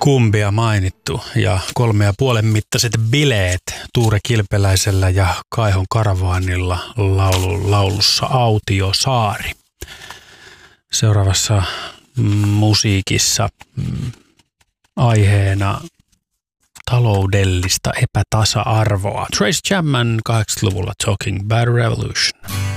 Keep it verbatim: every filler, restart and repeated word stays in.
Kumbia mainittu ja kolme ja puolen mittaiset bileet Tuure Kilpeläisellä ja Kaihon Karavaanilla laulu, laulussa Autiosaari. Seuraavassa musiikissa mm, aiheena taloudellista epätasa-arvoa. Trace Chapman kahdeksankymmentäluvulla Talking About Revolution.